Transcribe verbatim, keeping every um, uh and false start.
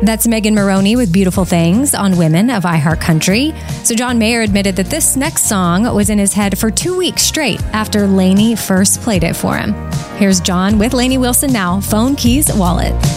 That's Megan Maroney with Beautiful Things on Women of iHeartCountry. So John Mayer admitted that this next song was in his head for two weeks straight after Lainey first played it for him. Here's John with Lainey Wilson now, Phone, Keys, Wallet.